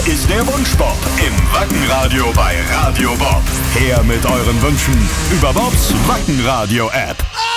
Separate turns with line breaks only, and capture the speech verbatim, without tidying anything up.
ist der Wunschbob im Wackenradio bei Radio Bob. Her mit euren Wünschen über Bobs Wackenradio-App.